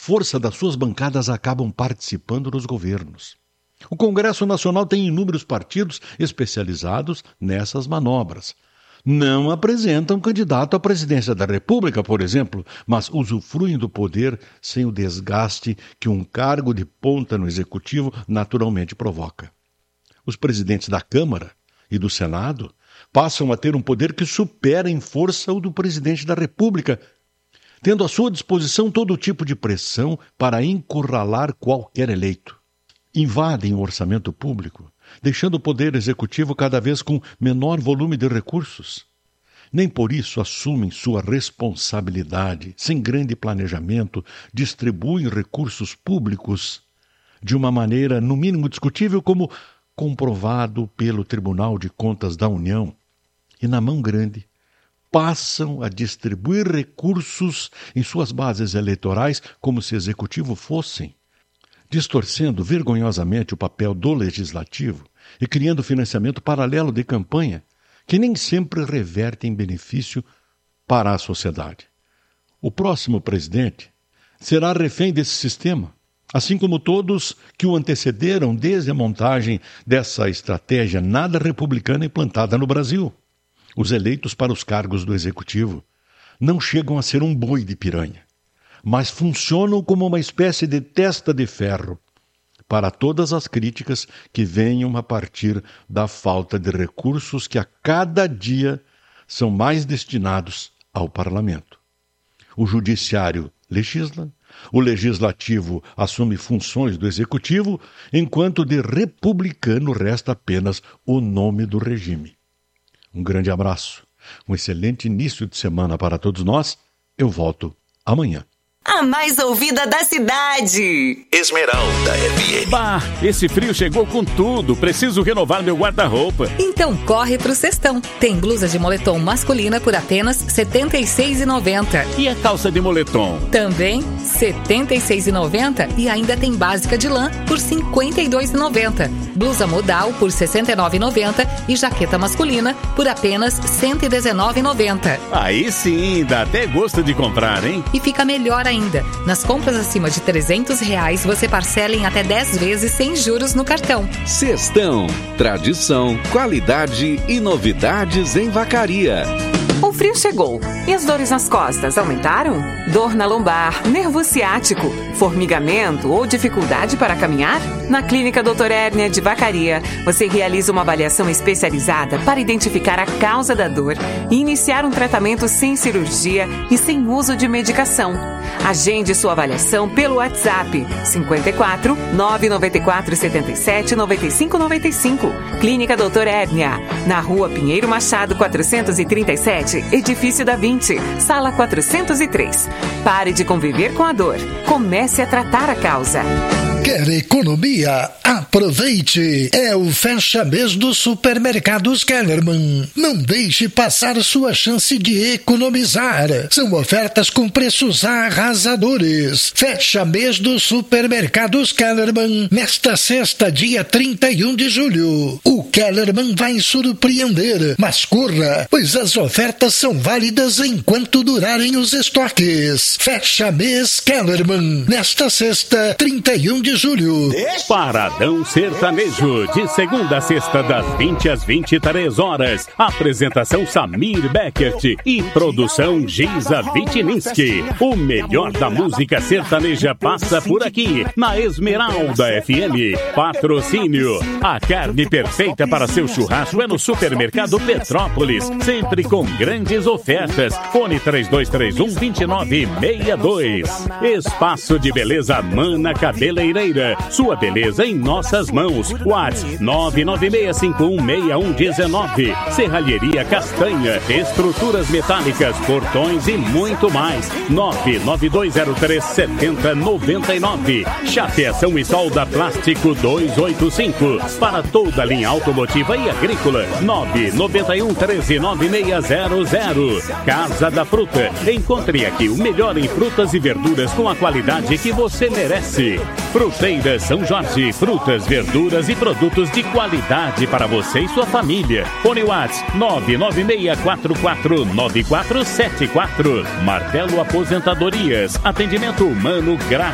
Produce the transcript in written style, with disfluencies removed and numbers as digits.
força das suas bancadas acabam participando dos governos. O Congresso Nacional tem inúmeros partidos especializados nessas manobras. Não apresentam candidato à presidência da República, por exemplo, mas usufruem do poder sem o desgaste que um cargo de ponta no Executivo naturalmente provoca. Os presidentes da Câmara e do Senado passam a ter um poder que supera em força o do presidente da República, tendo à sua disposição todo tipo de pressão para encurralar qualquer eleito. Invadem o orçamento público, deixando o poder executivo cada vez com menor volume de recursos. Nem por isso assumem sua responsabilidade, sem grande planejamento, distribuem recursos públicos de uma maneira, no mínimo, discutível, como comprovado pelo Tribunal de Contas da União. E na mão grande, passam a distribuir recursos em suas bases eleitorais como se executivo fossem, distorcendo vergonhosamente o papel do legislativo e criando financiamento paralelo de campanha, que nem sempre reverte em benefício para a sociedade. O próximo presidente será refém desse sistema, assim como todos que o antecederam desde a montagem dessa estratégia nada republicana implantada no Brasil. Os eleitos para os cargos do Executivo não chegam a ser um boi de piranha, mas funcionam como uma espécie de testa de ferro para todas as críticas que venham a partir da falta de recursos que a cada dia são mais destinados ao parlamento. O judiciário legisla, o legislativo assume funções do executivo, enquanto de republicano resta apenas o nome do regime. Um grande abraço, um excelente início de semana para todos nós. Eu volto amanhã. A mais ouvida da cidade. Esmeralda FM. Bah, esse frio chegou com tudo. Preciso renovar meu guarda-roupa. Então corre pro Cestão. Tem blusa de moletom masculina por apenas R$ 76,90. E a calça de moletom? Também R$ 76,90 e ainda tem básica de lã por R$ 52,90. Blusa modal por R$ 69,90 e jaqueta masculina por apenas R$ 119,90. Aí sim, dá até gosto de comprar, hein? E fica melhor ainda. Nas compras acima de R$ 300, você parcela em até 10 vezes sem juros no cartão. Cestão, tradição, qualidade e novidades em Vacaria. O frio chegou e as dores nas costas aumentaram? Dor na lombar, nervo ciático, formigamento ou dificuldade para caminhar? Na Clínica Dr. Hérnia de Vacaria, você realiza uma avaliação especializada para identificar a causa da dor e iniciar um tratamento sem cirurgia e sem uso de medicação. Agende sua avaliação pelo WhatsApp 54 994 77 95 95. Clínica Dr. Hérnia, na Rua Pinheiro Machado 437, Edifício da 20, Sala 403. Pare de conviver com a dor. Comece a tratar a causa. Quer economia? Aproveite! É o fecha-mês dos supermercados Kellerman. Não deixe passar sua chance de economizar. São ofertas com preços arrasadores. Fecha-mês dos supermercados Kellerman nesta sexta, dia 31 de julho. O Kellerman vai surpreender, mas corra, pois as ofertas são válidas enquanto durarem os estoques. Fecha-mês Kellerman nesta sexta, 31 de julho. Paradão Sertanejo, de segunda a sexta, das 20 às 23 horas. Apresentação Samir Beckert e produção Giza Vitininski. O melhor da música sertaneja passa por aqui, na Esmeralda FM. Patrocínio: a carne perfeita para seu churrasco é no Supermercado Petrópolis, sempre com grandes ofertas. Fone 3231-2962. Espaço de beleza Mana Cabeleireira. Sua beleza em nossas mãos. WhatsApp 996516119. Serralheria Castanha, estruturas metálicas, portões e muito mais. 992037099. Chapeação e solda plástico 285. Para toda a linha automotiva e agrícola. 991139600. Casa da Fruta. Encontre aqui o melhor em frutas e verduras com a qualidade que você merece. Fruteira São Jorge, frutas, verduras e produtos de qualidade para você e sua família. Fone WhatsApp 996449474. Martelo Aposentadorias, atendimento humano grátis.